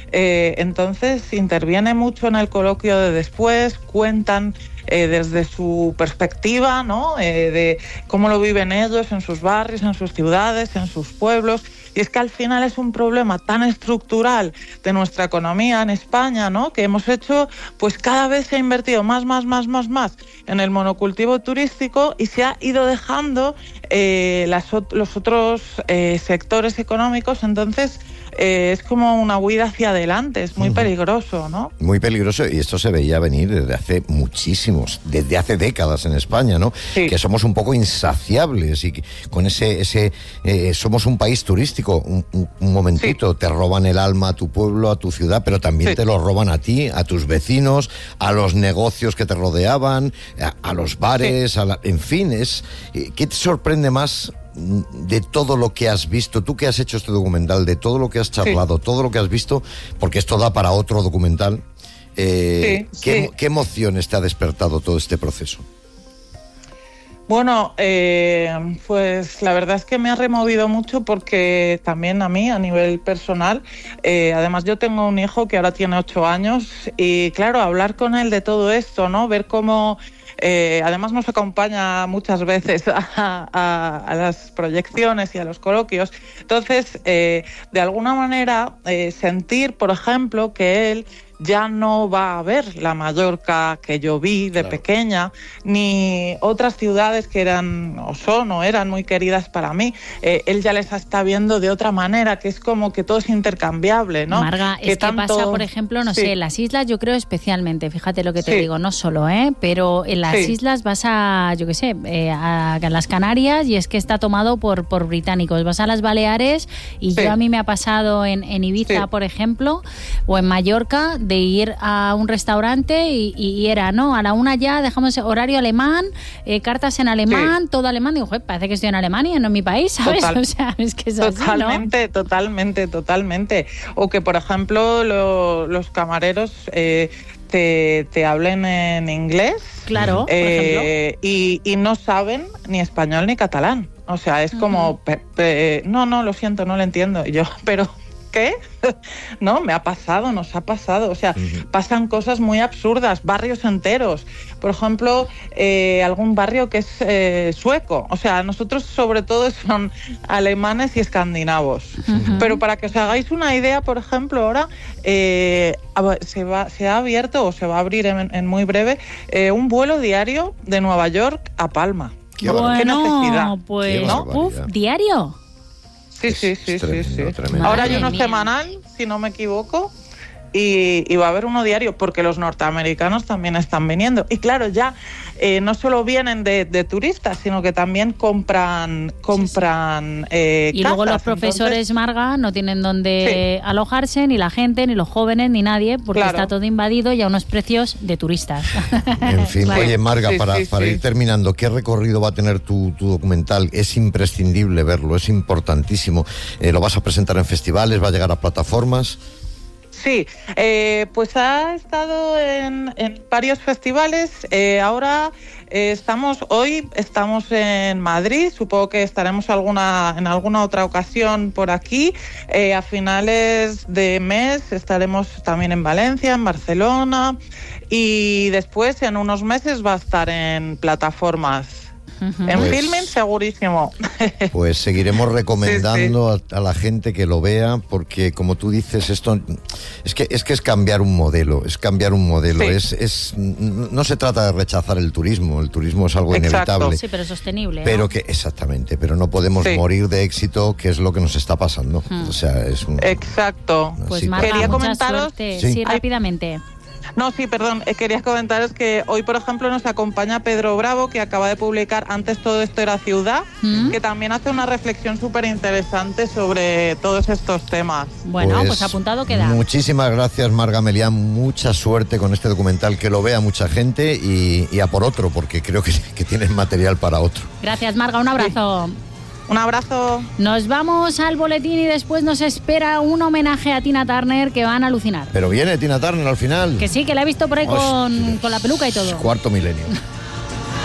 Entonces interviene mucho en el coloquio de después, cuentan desde su perspectiva, ¿no? De cómo lo viven ellos en sus barrios, en sus ciudades, en sus pueblos. Y es que al final es un problema tan estructural de nuestra economía en España, ¿no? Que hemos hecho, pues cada vez se ha invertido más en el monocultivo turístico y se ha ido dejando los otros sectores económicos. Entonces es como una huida hacia adelante, es muy peligroso, ¿no? Muy peligroso, y esto se veía venir desde hace desde hace décadas en España, ¿no? Sí. Que somos un poco insaciables y que con somos un país turístico. Un momentito, sí. Te roban el alma a tu pueblo, a tu ciudad, pero también te lo roban a ti, a tus vecinos, a los negocios que te rodeaban, a los bares, en fin, ¿qué te sorprende más de todo lo que has visto? Tú que has hecho este documental, de todo lo que has charlado, todo lo que has visto, porque esto da para otro documental, ¿qué emociones te ha despertado todo este proceso? Bueno, pues la verdad es que me ha removido mucho, porque también a mí, a nivel personal, además yo tengo un hijo que ahora tiene 8 años y claro, hablar con él de todo esto, ¿no? Ver cómo... además nos acompaña muchas veces a las proyecciones y a los coloquios. Entonces, de alguna manera, sentir, por ejemplo, que él ya no va a ver la Mallorca que yo vi de pequeña, ni otras ciudades que eran muy queridas para mí. Él ya les está viendo de otra manera, que es como que todo es intercambiable, ¿no? Marga, que pasa, por ejemplo, no sé, en las islas, yo creo especialmente, fíjate lo que te digo, no solo, pero en las islas vas a, yo qué sé, a las Canarias, y es que está tomado por británicos. Vas a las Baleares y a mí me ha pasado en Ibiza, por ejemplo, o en Mallorca, de ir a un restaurante y era, ¿no? A la 1 ya dejamos horario alemán, cartas en alemán, todo alemán. Digo, parece que estoy en Alemania, no en mi país, ¿sabes? O sea, es que es así, ¿no? Totalmente. O que, por ejemplo, los camareros te hablen en inglés. Claro, por ejemplo. Y no saben ni español ni catalán. O sea, es como, no, lo siento, no lo entiendo. Y yo, pero... ¿qué? No, nos ha pasado. O sea, pasan cosas muy absurdas, barrios enteros. Por ejemplo, algún barrio que es sueco. O sea, nosotros sobre todo son alemanes y escandinavos. Pero para que os hagáis una idea, por ejemplo, ahora se ha abierto, o se va a abrir en muy breve, un vuelo diario de Nueva York a Palma. ¿Qué necesidad? Pues, ¿no? ¿Diario? Sí. Tremendo. Ahora hay uno semanal, si no me equivoco, y va a haber uno diario, porque los norteamericanos también están viniendo. Y claro, ya no solo vienen de turistas, sino que también compran y luego casas. Los profesores, entonces, Marga, no tienen dónde alojarse, ni la gente, ni los jóvenes, ni nadie, porque está todo invadido y a unos precios de turistas. En fin, oye, Marga, para ir terminando, ¿qué recorrido va a tener tu documental? Es imprescindible verlo, es importantísimo. ¿Lo vas a presentar en festivales? ¿Va a llegar a plataformas? Sí, pues ha estado en varios festivales. Ahora hoy estamos en Madrid, supongo que estaremos en alguna otra ocasión por aquí. A finales de mes estaremos también en Valencia, en Barcelona, y después en unos meses va a estar en plataformas. En Filmin segurísimo. Pues seguiremos recomendando a la gente que lo vea, porque como tú dices, esto es que es cambiar un modelo, no se trata de rechazar el turismo es algo inevitable. Sí, pero sostenible. Pero exactamente, pero no podemos morir de éxito, que es lo que nos está pasando. O sea, exacto. Pues Marga, quería comentaros rápidamente. No, sí, perdón, quería comentaros que hoy, por ejemplo, nos acompaña Pedro Bravo, que acaba de publicar Antes todo esto era ciudad, que también hace una reflexión súper interesante sobre todos estos temas. Bueno, pues apuntado queda. Muchísimas gracias, Marga Melián, mucha suerte con este documental, que lo vea mucha gente y a por otro, porque creo que tienes material para otro. Gracias, Marga, un abrazo. Sí. Un abrazo. Nos vamos al boletín y después nos espera un homenaje a Tina Turner que van a alucinar. Pero viene Tina Turner al final. Que sí, que la he visto por ahí con la peluca y todo. Cuarto milenio.